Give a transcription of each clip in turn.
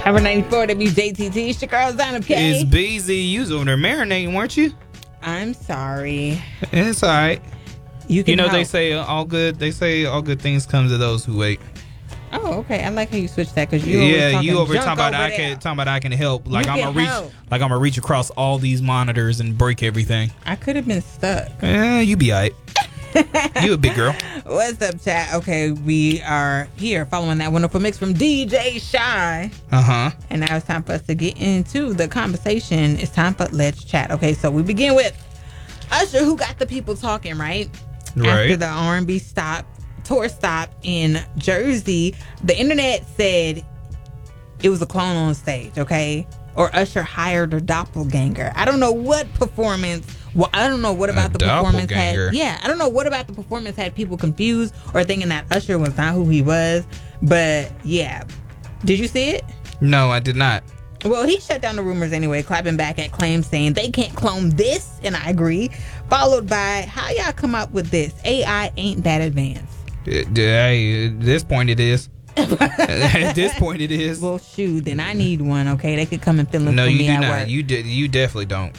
Number 94 WJTT. It's your girl, Zana K. It's BZ. You was over there marinating, weren't you? I'm sorry. It's all right. You can help. They say all good things come to those who wait. Oh, okay. I like how you switched that because you over talking about I can help. Like I'm gonna reach across all these monitors and break everything. I could have been stuck. You be alright. You a big girl. What's up, chat? Okay, we are here following that wonderful mix from DJ Shy. And now it's time for us to get into the conversation. It's time for Let's Chat. Okay, so we begin with Usher, who got the people talking, right? After the R&B tour stop in Jersey, the internet said it was a clone on stage, okay? Or Usher hired a doppelganger. I don't know what performance. Well, I don't know what about the performance had. Yeah, I don't know what about the performance had people confused or thinking that Usher was not who he was. But yeah, did you see it? No, I did not. Well, he shut down the rumors anyway, clapping back at claims saying they can't clone this, and I agree. Followed by, how y'all come up with this? AI ain't that advanced. At this point it is. At this point it is. Well, shoot, then I need one, okay? They could come and fill in for me. No, you do not. Work. You definitely don't.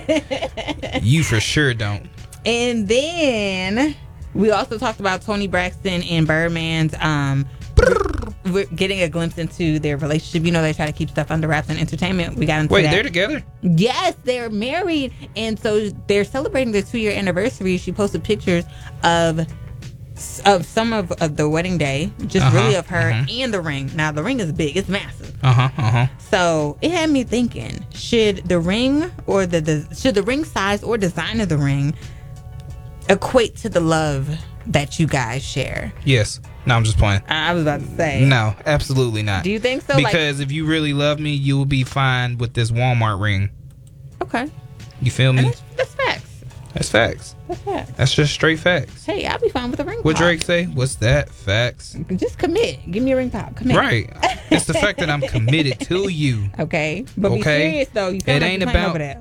You for sure don't. And then we also talked about Toni Braxton and Birdman's we're getting a glimpse into their relationship. You know, they try to keep stuff under wraps in entertainment. We got into that. Wait, they're together? Yes, they're married. And so they're celebrating their 2-year anniversary. She posted pictures of some of the wedding day, just really of her and the ring. Now, the ring is big. It's massive. So it had me thinking, should the ring size or design of the ring equate to the love that you guys share? Yes. No, I'm just playing. I was about to say. No, absolutely not. Do you think so? Because if you really love me, you will be fine with this Walmart ring. Okay. You feel me? That's facts. That's facts. That's facts. That's just straight facts. Hey, I'll be fine with a ring pop. What Drake say? What's that? Facts. Just commit. Give me a ring pop. Commit. Right. It's the fact that I'm committed to you. Okay. But be serious, though. You sound like you're playing over that.